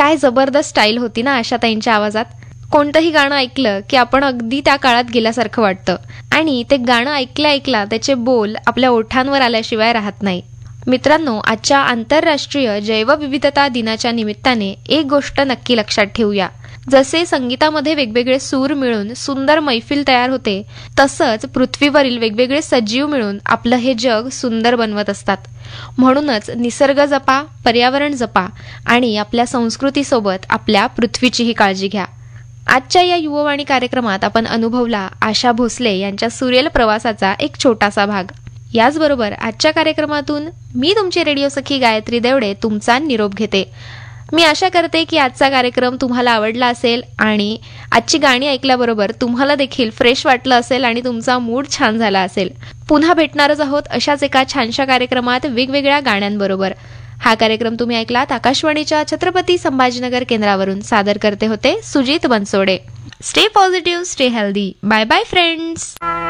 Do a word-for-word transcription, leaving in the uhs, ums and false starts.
काय जबरदस्त स्टाईल होती ना आशाताईंच्या आवाजात. कोणतंही गाणं ऐकलं की आपण अगदी त्या काळात गेल्यासारखं वाटतं आणि ते गाणं ऐकल्या ऐकला त्याचे बोल आपल्या ओठांवर आल्याशिवाय राहत नाही. मित्रांनो, आजच्या आंतरराष्ट्रीय जैवविविधता दिनाच्या निमित्ताने एक गोष्ट नक्की लक्षात ठेवूया. जसे संगीतामध्ये वेगवेगळे सूर मिळून सुंदर मैफिल तयार होते, तसंच पृथ्वीवरील वेगवेगळे सजीव मिळून आपलं हे जग सुंदर बनवत असतात. म्हणूनच निसर्ग जपा, पर्यावरण जपा आणि आपल्या संस्कृतीसोबत आपल्या पृथ्वीचीही काळजी घ्या. आजच्या या युववाणी कार्यक्रमात आपण अनुभवला आशा भोसले यांच्या सुरेल प्रवासाचा एक छोटासा भाग. याचबरोबर आजच्या कार्यक्रमातून मी तुमची रेडिओ सखी गायत्री देवडे तुमचा निरोप घेते. मी आशा करते की आजचा कार्यक्रम तुम्हाला आवडला असेल आणि आजची गाणी ऐकल्याबरोबर तुम्हाला देखील फ्रेश वाटलं असेल आणि तुमचा मूड छान झाला असेल. पुन्हा भेटणारच आहोत अशाच एका छानशा कार्यक्रमात वेगवेगळ्या गाण्यांबरोबर. हा कार्यक्रम तुम्ही ऐकलात आकाशवाणीच्या छत्रपती संभाजीनगर केंद्रावरून. सादर करते होते Sujit Bansode. Stay positive, stay healthy. Bye bye friends.